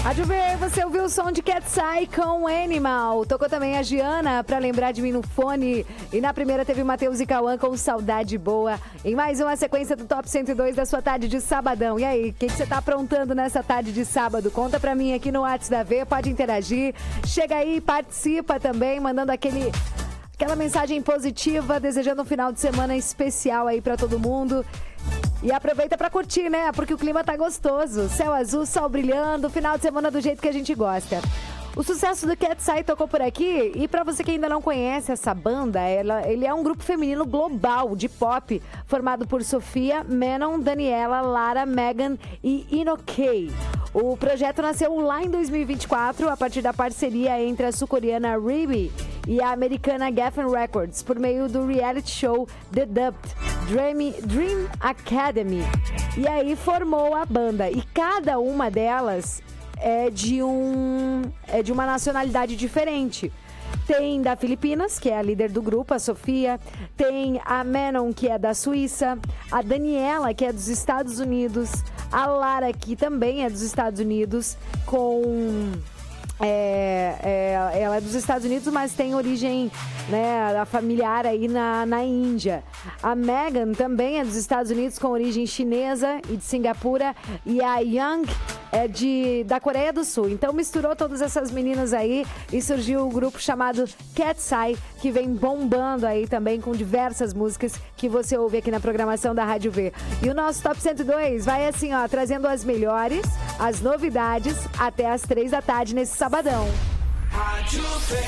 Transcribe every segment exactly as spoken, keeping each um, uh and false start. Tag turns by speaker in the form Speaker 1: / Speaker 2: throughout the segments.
Speaker 1: Rádio V, você ouviu o som de Cat's Eye com Animal. Tocou também a Giana, Pra Lembrar de Mim no Fone. E na primeira teve o Matheus e Cauã com Saudade Boa. Em mais uma sequência do Top cento e dois da sua tarde de sabadão. E aí, o que, que você tá aprontando nessa tarde de sábado? Conta pra mim aqui no WhatsApp da V, pode interagir. Chega aí, participa também, mandando aquele... Aquela mensagem positiva, desejando um final de semana especial aí pra todo mundo. E aproveita pra curtir, né? Porque o clima tá gostoso. Céu azul, sol brilhando, final de semana do jeito que a gente gosta. O sucesso do Cat's Eye tocou por aqui. E pra você que ainda não conhece essa banda, ela, ele é um grupo feminino global de pop, formado por Sofia, Manon, Daniela, Lara, Megan e Inokay. O projeto nasceu lá em dois mil e vinte e quatro, a partir da parceria entre a sul-coreana Riri e a americana Geffen Records, por meio do reality show The Dubbed Dream, Dream Academy. E aí formou a banda. E cada uma delas é de, um, é de uma nacionalidade diferente. Tem da Filipinas, que é a líder do grupo, a Sofia. Tem a Manon, que é da Suíça. A Daniela, que é dos Estados Unidos. A Lara, que também é dos Estados Unidos, com... É, é, ela é dos Estados Unidos, mas tem origem, né, familiar aí na, na Índia. A Megan também é dos Estados Unidos, com origem chinesa e de Singapura. E a Young é de, da Coreia do Sul. Então misturou todas essas meninas aí e surgiu o grupo chamado Cat's Eye, que vem bombando aí também com diversas músicas que você ouve aqui na programação da Rádio V. E o nosso Top cento e dois vai assim, ó, trazendo as melhores, as novidades, até as três da tarde nesse sabadão. Rádio V.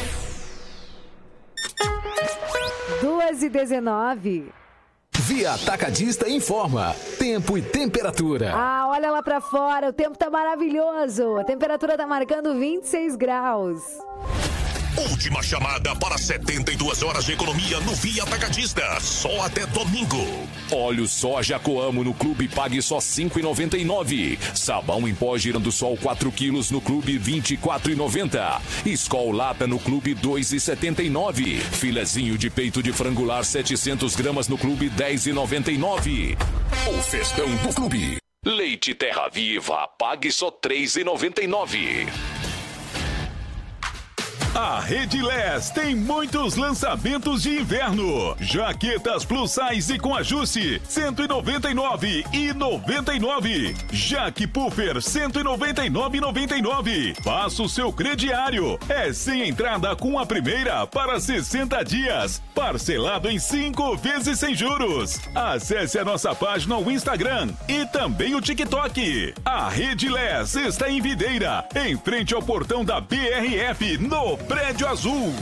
Speaker 1: duas e dezenove.
Speaker 2: Via Atacadista informa tempo e temperatura.
Speaker 1: Ah, olha lá pra fora, o tempo tá maravilhoso. A temperatura tá marcando vinte e seis graus.
Speaker 3: Última chamada para setenta e duas horas de economia no Via Atacadista. Só até domingo. Óleo soja Coamo no Clube pague só cinco reais e noventa e nove centavos. Sabão em pó Girando Sol quatro quilos no Clube vinte e quatro reais e noventa centavos. Skol Lata no Clube dois reais e setenta e nove centavos. Filezinho de peito de frangular setecentas gramas no Clube dez reais e noventa e nove centavos. O festão do Clube. Leite Terra Viva pague só três reais e noventa e nove centavos.
Speaker 4: A Redilés tem muitos lançamentos de inverno. Jaquetas plus size com ajuste, cento e noventa e nove reais e noventa e nove centavos. Jaque Puffer, cento e noventa e nove reais e noventa e nove centavos. Faça o seu crediário. É sem entrada com a primeira para sessenta dias. Parcelado em cinco vezes sem juros. Acesse a nossa página no Instagram e também o TikTok. A Redilés está em Videira, em frente ao portão da B R F, no Prédio Azul.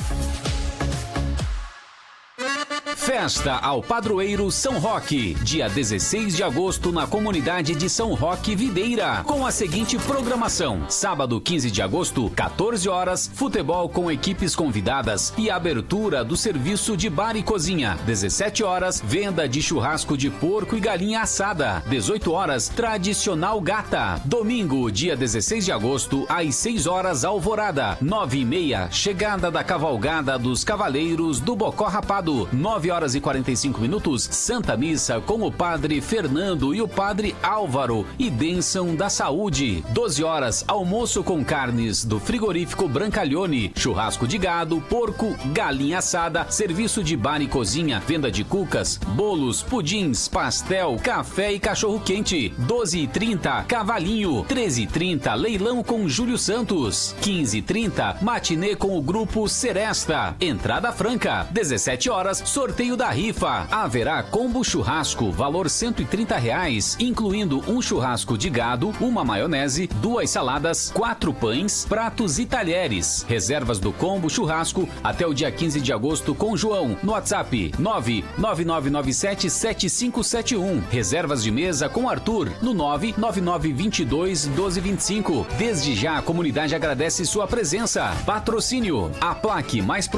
Speaker 5: Festa ao Padroeiro São Roque, dia dezesseis de agosto na comunidade de São Roque, Videira, com a seguinte programação: sábado quinze de agosto, quatorze horas, futebol com equipes convidadas e abertura do serviço de bar e cozinha. dezessete horas, venda de churrasco de porco e galinha assada. dezoito horas, tradicional gata. Domingo, dia dezesseis de agosto, às seis horas, alvorada. nove e meia, chegada da cavalgada dos Cavaleiros do Bocó Rapado. nove horas e quarenta e cinco minutos, Santa Missa com o Padre Fernando e o Padre Álvaro e bênção da saúde. doze horas, almoço com carnes do frigorífico Brancalhone, churrasco de gado, porco, galinha assada, serviço de bar e cozinha, venda de cucas, bolos, pudins, pastel, café e cachorro quente. doze e trinta, cavalinho. treze e trinta, leilão com Júlio Santos. quinze e trinta, matinê com o grupo Seresta. Entrada franca. dezessete horas, sorteio da rifa. Haverá combo churrasco, valor cento e trinta reais, incluindo um churrasco de gado, uma maionese, duas saladas, quatro pães, pratos e talheres. Reservas do combo churrasco até o dia quinze de agosto com João, no WhatsApp nove nove nove nove sete sete cinco sete um. Reservas de mesa com Arthur no nove nove nove dois dois um dois dois cinco. Desde já a comunidade agradece sua presença. Patrocínio: a Plaque mais